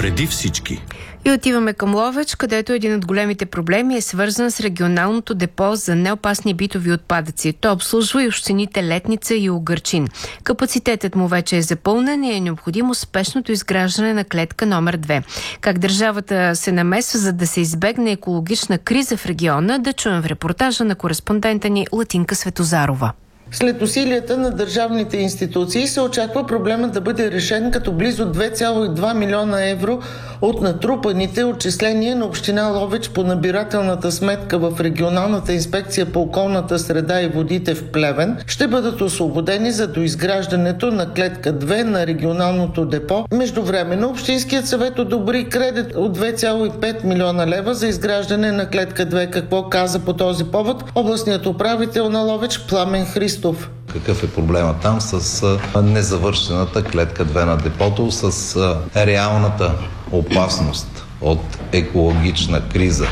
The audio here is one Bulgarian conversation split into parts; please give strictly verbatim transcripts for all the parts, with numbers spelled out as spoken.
преди всички. И отиваме към Ловеч, където един от големите проблеми е свързан с регионалното депо за неопасни битови отпадъци. То обслужва и общините Летница и Угърчин. Капацитетът му вече е запълнен и е необходимо спешното изграждане на клетка номер две. Как държавата се намесва, за да се избегне екологична криза в региона, да чуем в репортажа на кореспондента ни Латинка Светозарова. След усилията на държавните институции се очаква проблемът да бъде решен, като близо две цяло и две милиона евро от натрупаните отчисления на община Ловеч по набирателната сметка в регионалната инспекция по околната среда и водите в Плевен ще бъдат освободени за доизграждането на клетка две на регионалното депо. Междувременно Общинският съвет одобри кредит от две цяло и пет милиона лева за изграждане на клетка две. Какво каза по този повод областният управител на Ловеч Пламен Христов? Какъв е проблема там с незавършената клетка две на депото, с реалната опасност от екологична криза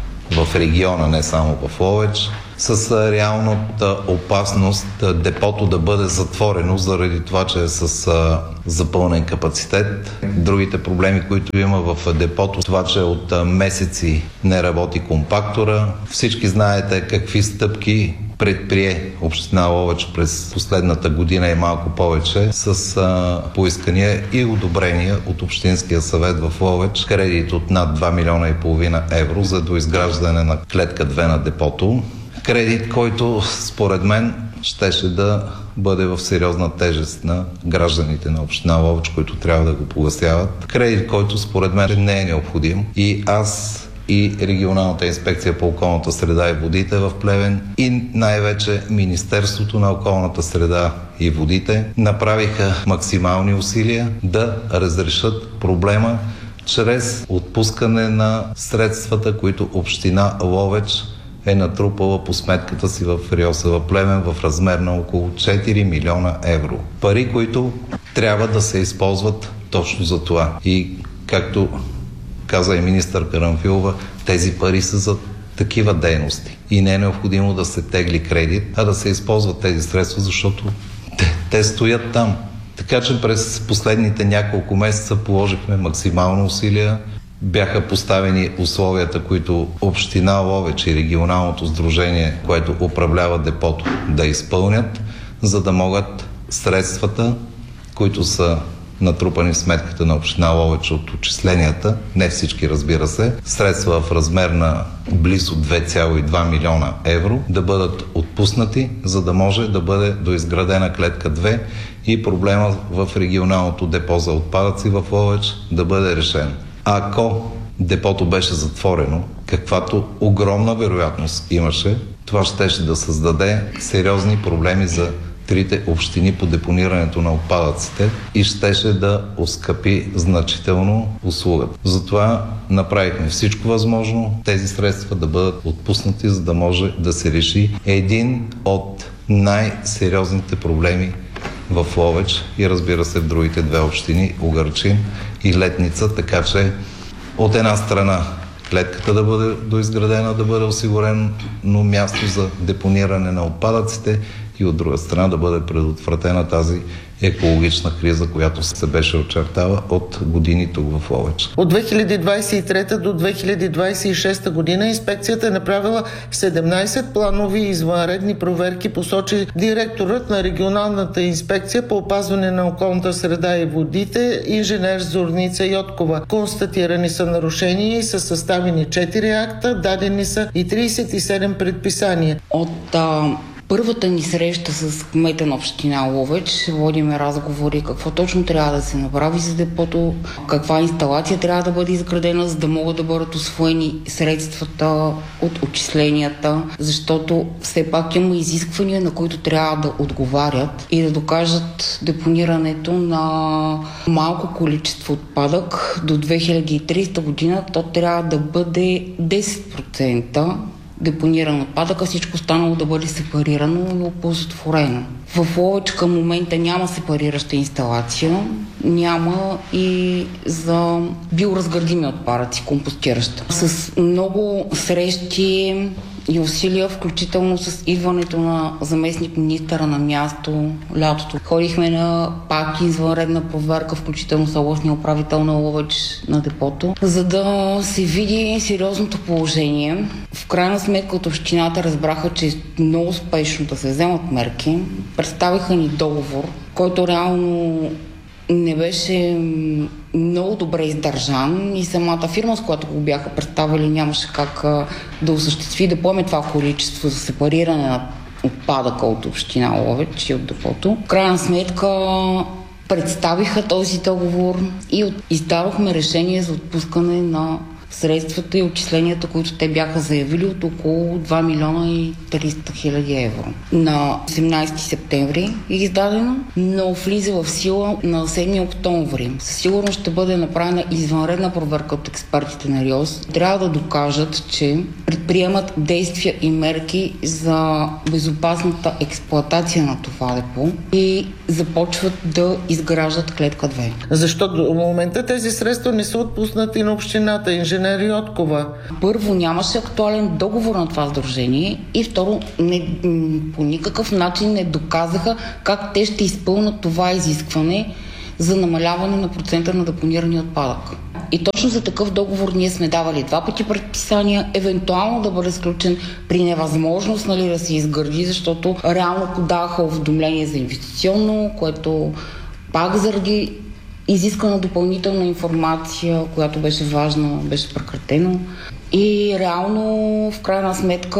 в региона, не само в Ловеч, с реалната опасност депото да бъде затворено заради това, че е с запълнен капацитет. Другите проблеми, които има в депото, това, че от месеци не работи компактора. Всички знаете какви стъпки предприе община Ловеч през последната година и малко повече с а, поискания и одобрения от Общинския съвет в Ловеч, кредит от над два милиона и половина евро за доизграждане на клетка две на депото. Кредит, който според мен щеше да бъде в сериозна тежест на гражданите на община Ловеч, които трябва да го погасяват. Кредит, който според мен не е необходим, и аз и регионалната инспекция по околната среда и водите в Плевен и най-вече Министерството на околната среда и водите направиха максимални усилия да разрешат проблема чрез отпускане на средствата, които община Ловеч е натрупала по сметката си в РИОСВ Плевен в размер на около четири милиона евро. Пари, които трябва да се използват точно за това. И както каза и министър Карамфилова, тези пари са за такива дейности. И не е необходимо да се тегли кредит, а да се използват тези средства, защото те, те стоят там. Така че през последните няколко месеца положихме максимално усилия. Бяха поставени условията, които община Ловеч и регионалното сдружение, което управлява депото, да изпълнят, за да могат средствата, които са натрупани в сметката на община Ловеч от отчисленията, не всички, разбира се, средства в размер на близо две цяло и две милиона евро да бъдат отпуснати, за да може да бъде доизградена клетка две и проблема в регионалното депо за отпадъци в Ловеч да бъде решен. Ако депото беше затворено, каквато огромна вероятност имаше, това щеше да създаде сериозни проблеми за трите общини по депонирането на отпадъците и щеше да оскъпи значително услугата. Затова направихме всичко възможно тези средства да бъдат отпуснати, за да може да се реши един от най-сериозните проблеми в Ловеч и, разбира се, в другите две общини, Угърчин и Летница, така че от една страна клетката да бъде доизградена, да бъде осигурено място за депониране на отпадъците и от друга страна да бъде предотвратена тази екологична криза, която се беше очертава от години тук в Ловеч. От две хиляди двадесет и трета до две хиляди двадесет и шеста година инспекцията е направила седемнадесет планови и извънредни проверки, посочи директорът на регионалната инспекция по опазване на околната среда и водите инженер Зорница Йоткова. Констатирани са нарушения и са съставени четири акта, дадени са и тридесет и седем предписания. От а... първата ни среща с кмета на община Ловеч водиме разговори какво точно трябва да се направи за депото, каква инсталация трябва да бъде изградена, за да могат да бъдат усвоени средствата от отчисленията, защото все пак има изисквания, на които трябва да отговарят и да докажат депонирането на малко количество отпадък до две хиляди и тридесета година. То трябва да бъде десет процента депониран отпадък, а всичко останало да бъде сепарирано и оползотворено. В Ловеч към момента няма сепарираща инсталация, няма и за биоразградими отпадъци, компостираща. С много срещи и усилия, включително с идването на заместник министъра на място лятото. Ходихме на пак извънредна проверка, включително с областния управител на Ловеч на депото, за да се види сериозното положение. В крайна сметка от общината разбраха, че е много спешно да се вземат мерки. Представиха ни договор, който реално не беше много добре издържан и самата фирма, с която го бяха представили, нямаше как да осъществи, да поеме това количество за сепариране на отпадъка от община Ловеч и от депото. В крайна сметка представиха този договор и издадохме решение за отпускане на средствата и отчисленията, които те бяха заявили, от около два милиона и триста хиляди евро. На осемнайсети септември е издадено, но влиза в сила на седми октомври. Със сигурност ще бъде направена извънредна проверка от експертите на РИОС. Трябва да докажат, че предприемат действия и мерки за безопасната експлоатация на това депо и започват да изграждат клетка две. Защо до момента тези средства не са отпуснати на общината? Инженер Йоткова. Първо, нямаше актуален договор на това сдружение и второ, не, по никакъв начин не доказаха как те ще изпълнат това изискване за намаляване на процента на депонирания отпадък. И точно за такъв договор ние сме давали два пъти предписания, евентуално да бъде сключен при невъзможност, нали, да се изгради, защото реално подаха уведомление за инвестиционно, което пак заради изискана допълнителна информация, която беше важна, беше прекратено. И реално, в крайна сметка,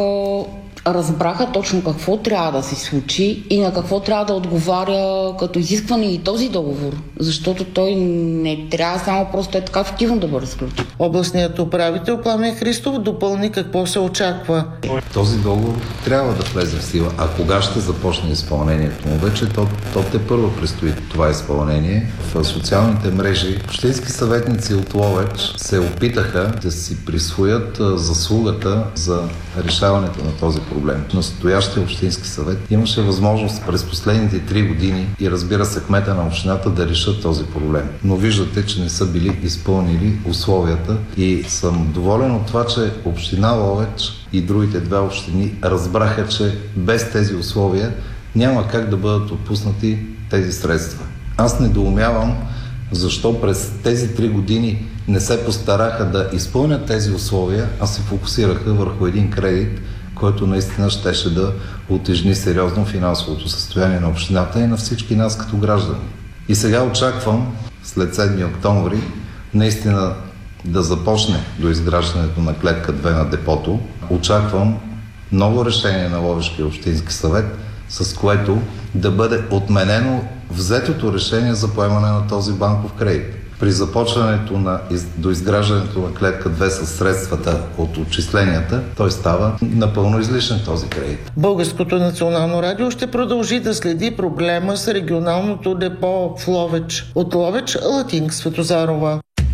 разбраха точно какво трябва да се случи и на какво трябва да отговаря като изискване и този договор, защото той не трябва само просто е така фиктивно да бъде сключен. Областният управител Пламен Христов допълни какво се очаква. Този договор трябва да влезе в сила, а кога ще започне изпълнението му вече, то, то те първо предстои това изпълнение. В социалните мрежи общински съветници от Ловеч се опитаха да си присвоят заслугата за решаването на този проблем. Настоящия общински съвет имаше възможност през последните три години и разбира се кмета на общината да решат този проблем. Но виждате, че не са били изпълнили условията и съм доволен от това, че община Ловеч и другите две общини разбраха, че без тези условия няма как да бъдат отпуснати тези средства. Аз недоумявам защо през тези три години не се постараха да изпълнят тези условия, а се фокусираха върху един кредит, който наистина щеше да утежни сериозно финансовото състояние на общината и на всички нас като граждани. И сега очаквам след седми октомври наистина да започне до изграждането на клетка две на депото. Очаквам ново решение на Ловешкия общински съвет, с което да бъде отменено взетото решение за поемане на този банков кредит. При започването на до изграждането на клетка две с средствата от отчисленията, той става напълно излишен този кредит. Българското национално радио ще продължи да следи проблема с регионалното депо в Ловеч. От Ловеч, Латинка Светозарова.